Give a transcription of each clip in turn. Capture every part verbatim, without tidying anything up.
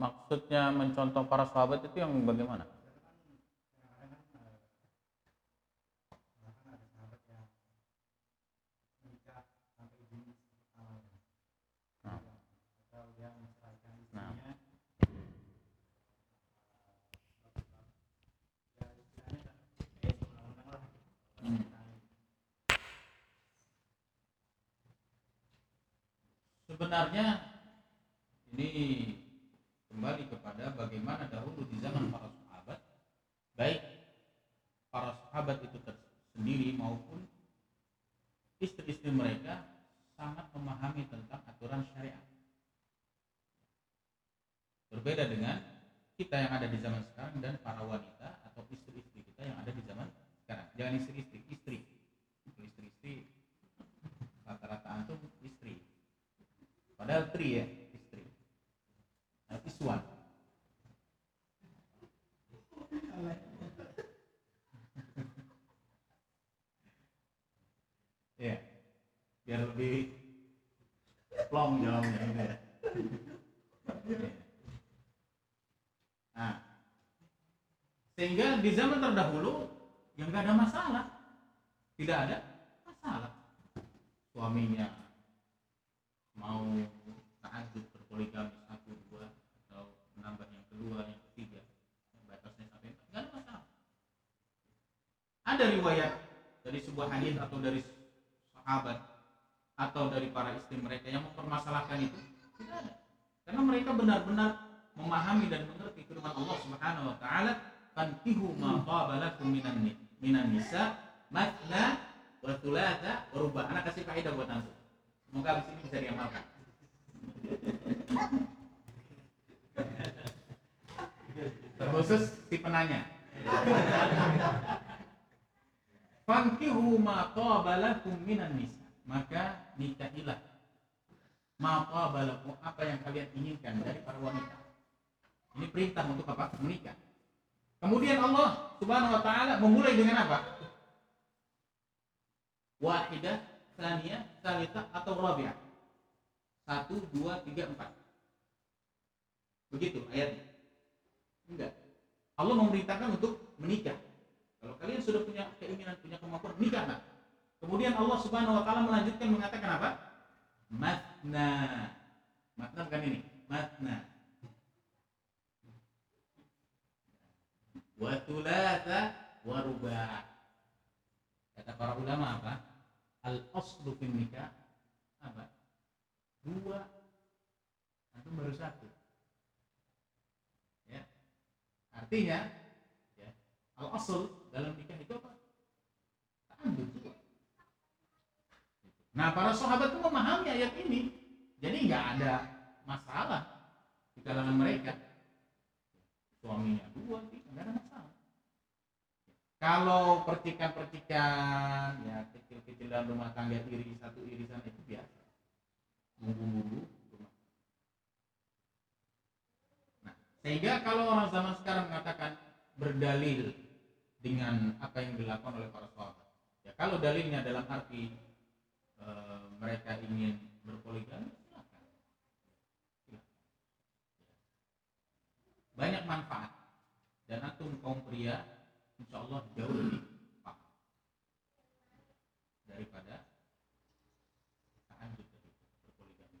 maksudnya mencontoh para sahabat itu yang bagaimana? Nah, nah. Hmm. Sebenarnya ini kembali kepada bagaimana dahulu di zaman para sahabat, baik para sahabat itu sendiri maupun istri-istri mereka sangat memahami tentang aturan syariat. Berbeda dengan kita yang ada di zaman sekarang dan para wanita atau istri-istri kita yang ada di zaman sekarang. Jangan istri-istri, istri. Istri-istri rata-rata antum istri. Padahal tri ya, istri. Nah, iswan. Ya, biar lebih plong jawabnya ini ya. Nah, sehingga di zaman terdahulu yang nggak ada masalah, tidak ada masalah. Suaminya mau tahajud berpoligami satu dua atau menambah yang kedua yang ketiga, batasnya sampai empat, nggak ada masalah. Ada riwayat dari sebuah hadis atau dari sahabat atau dari para istri mereka yang mempermasalahkan itu, tidak ada, karena mereka benar-benar memahami dan mengerti firman Allah Subhanahu wa taala, fankihu ma qaba lakum minan minan nisa mathna wa thulatha wa ruba'. Anak kasih faedah buat antum. Semoga habis ini bisa diamalkan. Terkhusus si penanya. Fankihu ma qaba lakum minan nisa, maka nikahilah ma qaba lakum, apa yang kalian inginkan dari para wanita. Ini perintah untuk apa? Menikah. Kemudian Allah Subhanahu wa taala memulai dengan apa? Wahidah, tsaniyah, tsalitsa atau rabi'ah. Satu, dua, tiga, empat. Begitu ayatnya. Enggak. Allah memerintahkan untuk menikah. Kalau kalian sudah punya keinginan, punya kemampuan, nikahlah. Kemudian Allah Subhanahu wa taala melanjutkan mengatakan apa? Matna. Matna bukan ini. Matna. Wa thulatha wa ruba'. Kata para ulama apa? Al-aslu fin nikah apa? Dua atau baru satu. Ya. Artinya ya, al-asl dalam nikah itu apa? Ta'addud dua. Nah, para sahabat itu memahami ayat ini. Jadi enggak ada masalah di kalangan mereka. Suaminya dua, tiga, enggak ada masalah. Kalau percikan-percikan ya kecil-kecil dalam rumah tangga, iri satu irisan itu biasa. Bumbu-bumbu rumah. Nah, sehingga kalau orang zaman sekarang mengatakan berdalil dengan apa yang dilakukan oleh para sahabat. Ya, kalau dalilnya dalam arti e, mereka ingin berpoligami, silakan. Silakan. Banyak manfaat. Dan antum kaum pria insya Allah jauh lebih paham daripada tahajud berpoligami.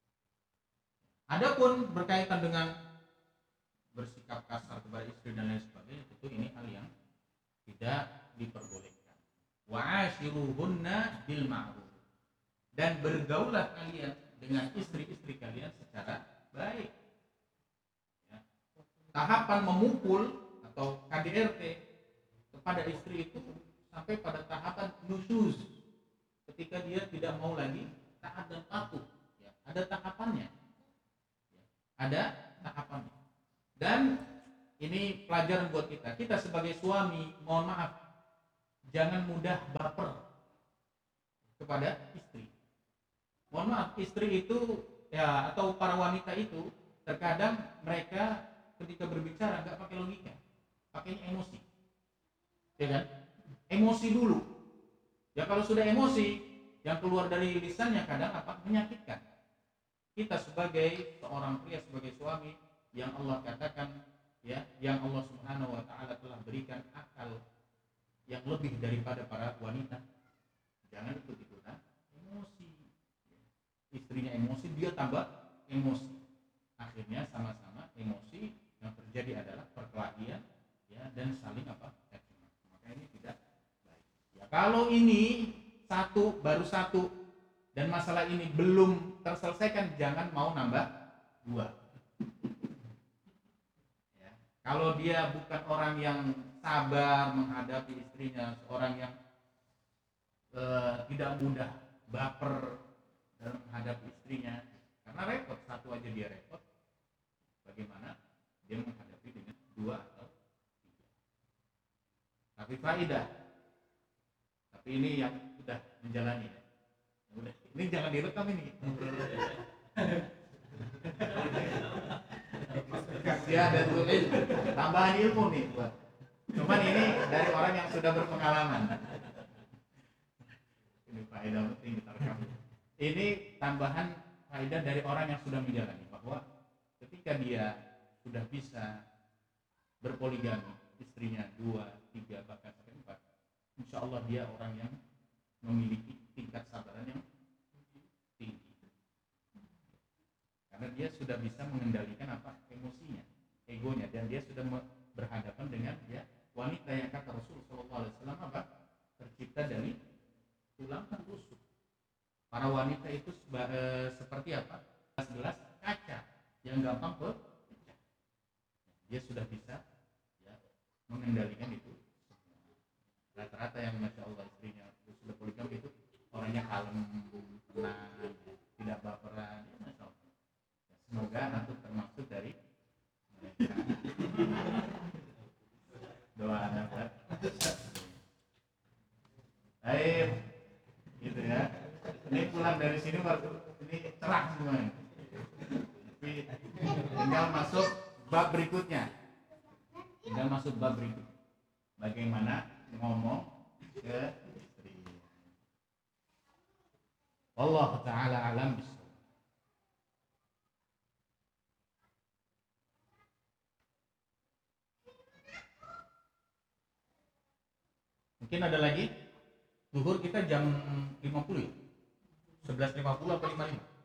Adapun berkaitan dengan bersikap kasar kepada istri dan lain sebagainya, tentu ini hal yang tidak diperbolehkan. Wa ashiruhunna bil ma'ruf, dan bergaulah kalian dengan istri-istri kalian secara baik. Ya. Tahapan memukul atau K D R T kepada istri itu sampai pada tahapan nusyuz, ketika dia tidak mau lagi taat dan patuh. Ya, ada tahapannya. Ya, ada tahapannya. Dan ini pelajaran buat kita. Kita sebagai suami, mohon maaf, jangan mudah baper kepada istri. Mohon maaf, istri itu ya atau para wanita itu terkadang mereka ketika berbicara nggak pakai logika, pakainya emosi. Ya kan? Emosi dulu. Ya kalau sudah emosi, yang keluar dari lisannya kadang apa? Menyakitkan. Kita sebagai seorang pria, sebagai suami, yang Allah katakan, ya, yang Allah Subhanahu wa taala telah berikan akal yang lebih daripada para wanita. Jangan ikut-ikutan emosi. Istrinya emosi, dia tambah emosi. Akhirnya sama-sama emosi, yang terjadi adalah perkelahian, ya, dan saling apa? Maka ini tidak baik. Ya, kalau ini satu baru satu dan masalah ini belum terselesaikan, jangan mau nambah dua. Ya. Kalau dia bukan orang yang sabar menghadapi istrinya, seorang yang eh, tidak mudah baper dalam menghadapi istrinya, karena repot, satu aja dia repot, bagaimana dia menghadapi dengan dua atau tiga. Tapi faidah, tapi ini yang sudah menjalani ya. Udah, ini jangan direkam ini. Ya, ada tulis tambahan ilmu nih buat. Cuman ini dari orang yang sudah berpengalaman. Ini faedah penting kita rekam. Ini tambahan faedah dari orang yang sudah menjalani, bahwa ketika dia sudah bisa berpoligami, istrinya dua, tiga, bahkan sampai empat, insya Allah dia orang yang memiliki tingkat sabaran yang tinggi, karena dia sudah bisa mengendalikan apa emosinya, egonya, dan dia sudah berhadapan dengan ya wanita yang kata Rasul Shallallahu Alaihi Wasallam apa tercipta dari tulang dan rusuk. Para wanita itu seba, e, seperti apa? Gelas kaca yang gampang pecah. Dia sudah bisa ya mengendalikan itu. Rata-rata yang masya Allah istrinya sudah poligami itu orangnya kalem, tenang, tidak baperan, ya masya Allah. Semoga antum termasuk dari mereka. Doa anak buat. Baik, gitu ya. Ini pulang dari sini waktu ini cerah semua. Tapi tinggal masuk bab berikutnya. Tinggal masuk bab berikut. Bagaimana ngomong ke istri. Allah Ta'ala alam bisawab. Mungkin ada lagi. Zuhur kita jam lima puluh ya? sebelas lima puluh atau lima puluh lima?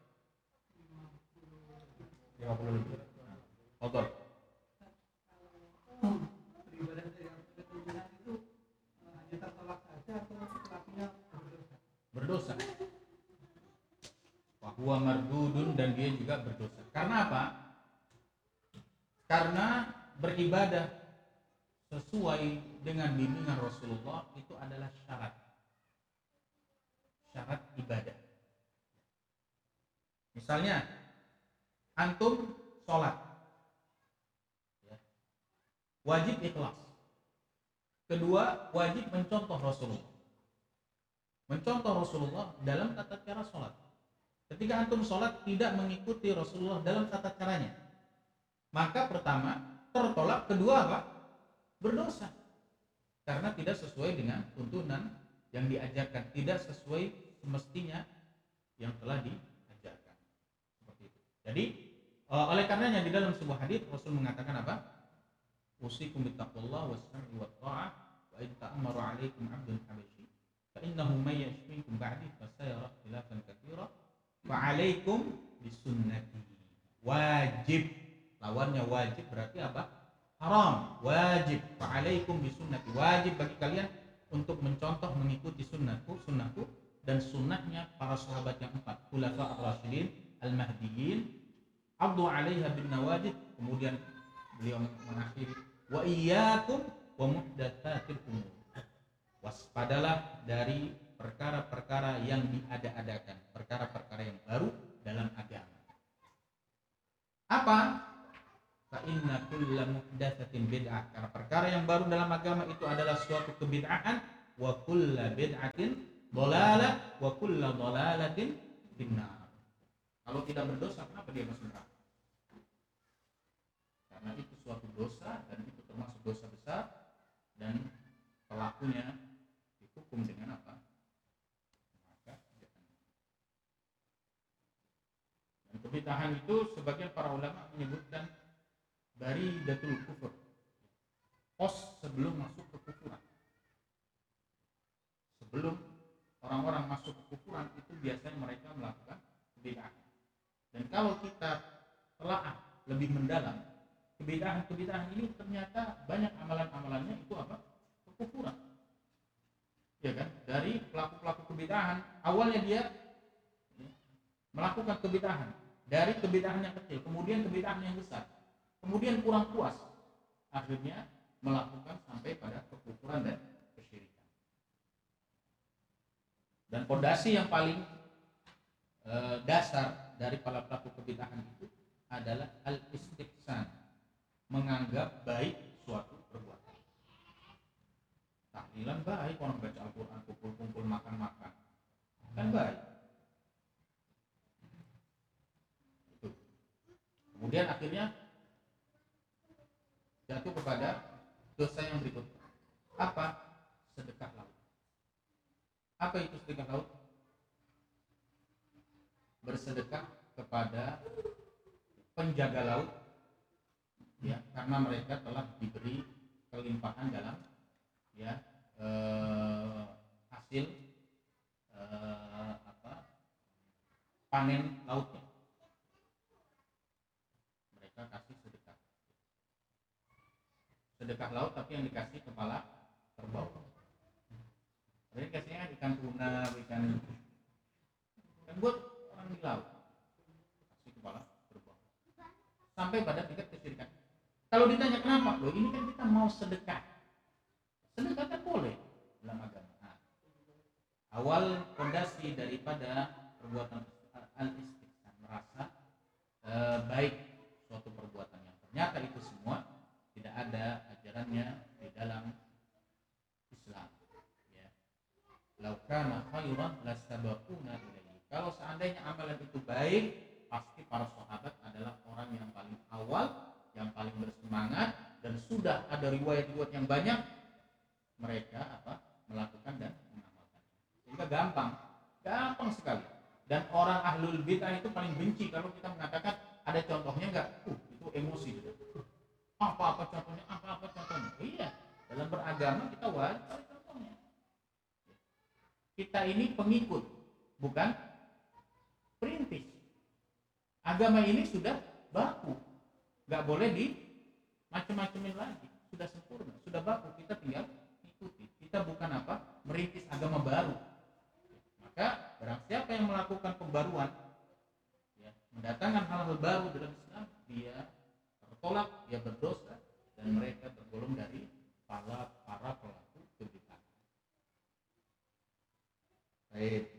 lima puluh lebih. Oke. Beribadah yang ketujuan itu hanya tertolak saja atau pelakunya berdosa? Berdosa. Wa huwa mardudun, dan dia juga berdosa. Karena apa? Karena beribadah sesuai dengan bimbingan Rasulullah itu adalah syarat. Syarat ibadah. Misalnya antum sholat, ya, wajib ikhlas. Kedua, wajib mencontoh Rasulullah. Mencontoh Rasulullah dalam tata cara sholat. Ketika antum sholat tidak mengikuti Rasulullah dalam tata caranya, maka pertama tertolak, kedua apa? Berdosa. Karena tidak sesuai dengan tuntunan yang diajarkan, tidak sesuai semestinya yang telah diajarkan. Seperti itu. Jadi oleh karenanya di dalam sebuah hadis Rasul mengatakan apa? Usikum bittaqullah was-sam'i wat-tha'ah wa in ta'ammara 'alaikum 'abdun habashi fa innahu may yashfikum ba'di fa sayara khilafan katsira fa 'alaikum bisunnati. Wajib. Lawannya wajib berarti apa? Haram. Wajib. Fa 'alaikum bisunnati. Wajib bagi kalian untuk mencontoh mengikuti sunnahku, sunnahku dan sunnahnya para sahabat yang empat, khulafa ar-rasyidin al-mahdiyyin, abdu 'alaiha bin nawajid. Kemudian beliau mengakhiri wa iyyakum wa muhdatsatil umur. Waspadalah dari perkara-perkara yang diada-adakan, perkara-perkara yang baru dalam agama. Apa? Fa inna kulla muhdatsatin bid'ah. Karena perkara yang baru dalam agama itu adalah suatu kebid'ahan, wa kulla bid'atin dhalalah wa kulla dhalalatin finnar. Kalau tidak berdosa, kenapa dia masuk neraka? Karena itu suatu dosa, dan itu termasuk dosa besar, dan pelakunya dihukum dengan apa? Maka dan kebid'ahan itu sebagian para ulama menyebutkan dari datul kufur, pos sebelum masuk ke kufuran. Sebelum orang-orang masuk ke kufuran itu biasanya mereka melakukan kebid'ahan. Dan kalau kita telaah lebih mendalam, kebid'ahan-kebid'ahan ini ternyata banyak amalan-amalannya itu apa? Kekufuran. Ya kan? Dari pelaku-pelaku kebid'ahan, awalnya dia melakukan kebid'ahan, dari kebid'ahan yang kecil, kemudian kebid'ahan yang besar, kemudian kurang puas, akhirnya melakukan sampai pada kekufuran dan kesyirikan. Dan fondasi yang paling e, dasar dari para pelaku kebid'ahan itu adalah al-istihsan, menganggap baik suatu perbuatan. Tahlilan baik, orang baca Al-Quran, kumpul-kumpul, makan-makan, kan baik. Itu. Kemudian akhirnya jatuh kepada dosa yang berikutnya. Apa? Sedekah laut. Apa itu sedekah laut? Bersedekah kepada penjaga laut, ya, karena mereka telah diberi kelimpahan dalam ya eh, hasil eh, apa panen lautnya, mereka kasih sedekah sedekah laut, tapi yang dikasih kepala kerbau. Jadi kasihnya ikan tuna, ikan kan buat orang di laut, kasih kepala kerbau, sampai pada tingkat kesyirikan. Kalau ditanya kenapa, loh ini kan kita mau sedekah. Sedekah kan boleh dalam agama. Nah, awal fondasi daripada perbuatan al-istihsan, merasa e, baik suatu perbuatan yang ternyata itu semua tidak ada ajarannya di dalam Islam. Ya. Lau kana khairan lasabaquna ilaihi. Kalau seandainya amalan itu baik, pasti para sahabat adalah orang yang paling awal, yang paling bersemangat, dan sudah ada riwayat-riwayat yang banyak mereka apa melakukan dan mengamalkan, sehingga gampang gampang sekali. Dan orang ahlul bid'ah itu paling benci kalau kita mengatakan ada contohnya enggak, uh itu emosi gitu. Apa-apa contohnya, apa-apa contohnya. Iya, dalam beragama kita wajib ada contohnya. Kita ini pengikut, bukan perintis. Agama ini sudah baku, nggak boleh di macam-macamin lagi, sudah sempurna, sudah baku, kita tinggal ikuti. Kita bukan apa merintis agama baru. Maka barang siapa yang melakukan pembaruan, ya, mendatangkan hal-hal baru dalam Islam, dia tertolak, dia berdosa, dan mereka tergolong dari para para pelaku kebid'ahan. Baik.